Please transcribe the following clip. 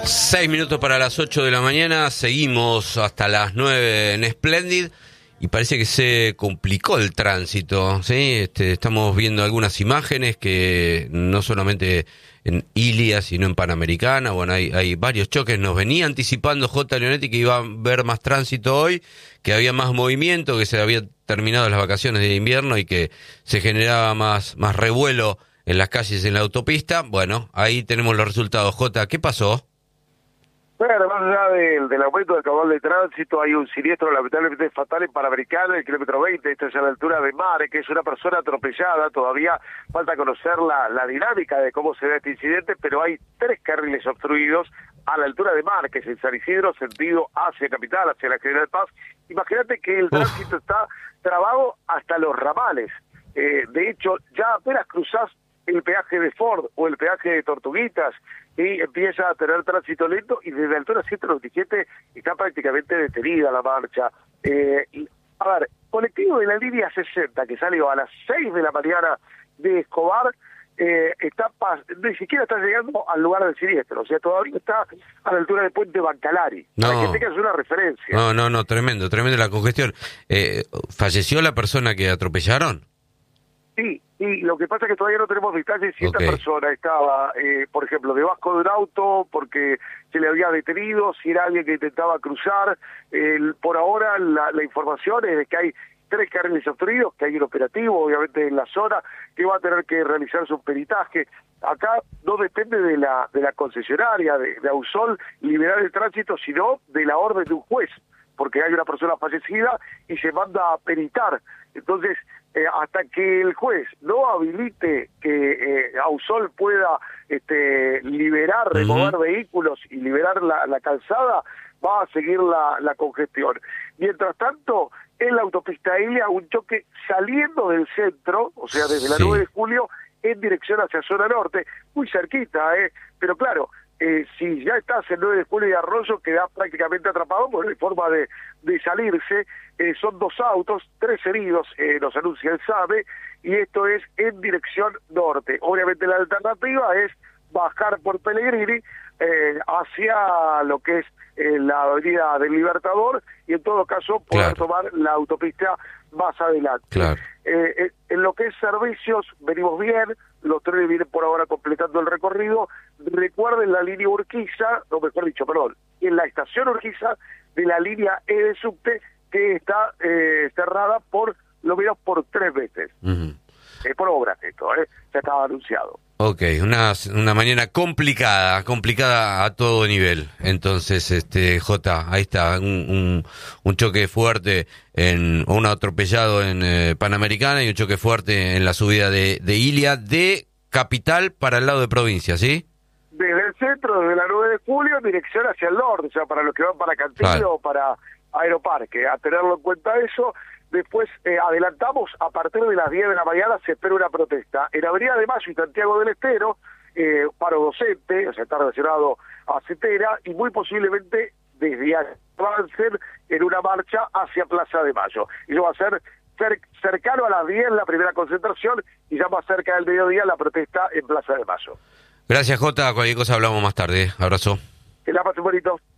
6 minutos para las 8 de la mañana, seguimos hasta las 9 en Splendid y parece que se complicó el tránsito, ¿sí? Estamos viendo algunas imágenes que no solamente en Ilia, sino en Panamericana, bueno, hay varios choques, nos venía anticipando J. Leonetti que iba a haber más tránsito hoy, que había más movimiento, que se habían terminado las vacaciones de invierno y que se generaba más revuelo en las calles, en la autopista. Bueno, ahí tenemos los resultados. J, ¿qué pasó? Bueno, más allá del aumento del caudal de tránsito, hay un siniestro lamentablemente fatal en Panamericana, el kilómetro 20, esto es a la altura de Mare, que es una persona atropellada. Todavía falta conocer la dinámica de cómo se da este incidente, pero hay 3 carriles obstruidos a la altura de Mare, que es en San Isidro, sentido hacia Capital, hacia la General Paz. Imagínate que el tránsito está trabado hasta los ramales. De hecho, ya apenas cruzás el peaje de Ford o el peaje de Tortuguitas y empieza a tener tránsito lento, y desde la altura 197 está prácticamente detenida la marcha. A ver, colectivo de la línea 60 que salió a las 6 de la mañana de Escobar, ni siquiera está llegando al lugar del siniestro, o sea, todavía está a la altura del puente Bancalari, para que tengas una referencia. No, tremendo la congestión. ¿Falleció la persona que atropellaron? Sí, y lo que pasa es que todavía no tenemos detalles si esta persona estaba, por ejemplo, debajo de un auto porque se le había detenido, si era alguien que intentaba cruzar. Por ahora la información es de que hay 3 carriles obstruidos, que hay un operativo, obviamente, en la zona, que va a tener que realizarse un peritaje. Acá no depende de la concesionaria, de Ausol, liberar el tránsito, sino de la orden de un juez, porque hay una persona fallecida y se manda a peritar. Entonces, hasta que el juez no habilite que Ausol pueda liberar, remover vehículos y liberar la calzada, va a seguir la congestión. Mientras tanto, en la autopista Ilia, un choque saliendo del centro, o sea, desde la 9 de julio, en dirección hacia zona norte, muy cerquita, pero claro, si ya estás en 9 de julio y Arroyo, quedás prácticamente atrapado, porque no hay forma de salirse. Son 2 autos, 3 heridos, nos anuncia el SAME, y esto es en dirección norte. Obviamente la alternativa es bajar por Pellegrini hacia lo que es la avenida del Libertador, y en todo caso poder tomar la autopista más adelante. En lo que es servicios, venimos bien, los trenes vienen por ahora completando el recorrido. Recuerden la línea Urquiza, no, mejor dicho, perdón, en la estación Urquiza de la línea E de subte, que está cerrada por lo menos por 3 veces. Por obras esto, ya estaba anunciado. Ok, una mañana complicada a todo nivel. Entonces, J, ahí está, un choque fuerte, un atropellado en Panamericana y un choque fuerte en la subida de Ilia, de Capital para el lado de provincia, ¿sí? Desde el centro, desde la 9 de julio, en dirección hacia el norte, o sea, para los que van para Cantillo o para Aeroparque, a tenerlo en cuenta eso. Después adelantamos, a partir de las 10 de la mañana se espera una protesta en Avenida de Mayo y Santiago del Estero, paro docente, o sea, está relacionado a Cetera, y muy posiblemente desde ahí avancen en una marcha hacia Plaza de Mayo. Y eso va a ser cercano a las 10 la primera concentración, y ya más cerca del mediodía la protesta en Plaza de Mayo. Gracias, Jota. Cualquier cosa hablamos más tarde. Abrazo. Que la pasen bonito.